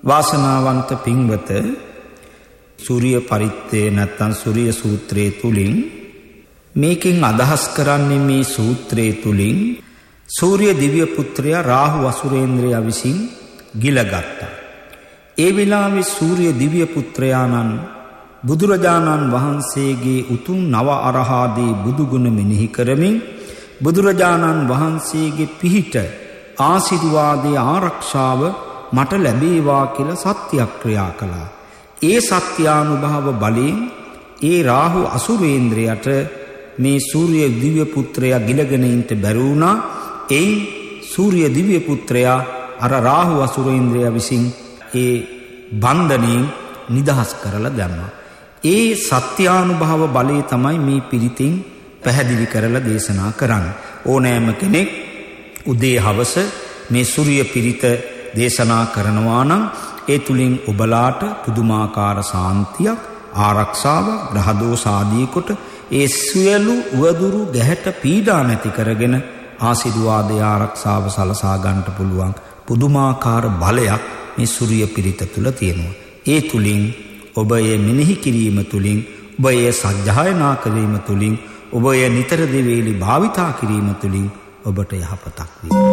වාසනාවන්ත පින්වත, සූර්ය පරිත්තේ නැත්නම් සූර්ය සූත්‍රයේ තුලින් මේකෙන් අදහස් කරන්නේ මේ සූත්‍රයේ තුලින් සූර්ය දිව්‍ය පුත්‍රයා රාහු අසුරේන්ද්‍රයා විසින් ගිලගත්තා. ඒ වෙලාවේ සූර්ය දිව්‍ය පුත්‍රයාණන් බුදුරජාණන් වහන්සේගේ උතුම් නව අරහාදී බුදුගුණ මෙනෙහි කරමින් බුදුරජාණන් වහන්සේගේ පිහිට ආශිර්වාදයේ ආරක්ෂාව මට ලැබේවා කියලා සත්‍යක්‍රියා කළා. ඒ සත්‍යානුභව බලයෙන් ඒ රාහු අසුරේන්ද්‍රයට මේ සූර්ය දිව්‍ය පුත්‍රයා ගිලගෙන ඉන්න බැරි වුණා. එයින් සූර්ය දිව්‍ය පුත්‍රයා අර රාහු අසුරේන්ද්‍රයා විසින් ඒ බන්ධනයෙන් නිදහස් කරලා දැම්මා. ඒ සත්‍යානුභව බලය තමයි මේ පිරිතින් පැහැදිලි කරලා දේශනා කරන්නේ. ඕනෑම කෙනෙක් උදේ හවස මේ සූර්ය පිරිත දේශනා කරනවා නම් ඒ තුලින් ඔබලාට පුදුමාකාර සාන්තියක්, ආරක්ෂාව, ග්‍රහ දෝෂ ආදී කොට ඒ සියලු උවදුරු ගැහැට පීඩා නැති කරගෙන ආශිර්වාදය ආරක්ෂාව සලසා ගන්නට පුළුවන් පුදුමාකාර බලයක් මේ සූර්ය පිරිත තුල තියෙනවා. ඒ තුලින් ඔබ ඒ මෙනෙහි කිරීම තුලින්, ඔබ ඒ සජ්ජායනා කිරීම තුලින්, ඔබ ඒ නිතර දෙවේලි භාවිතා කිරීම තුලින් ඔබට යහපතක් වේ.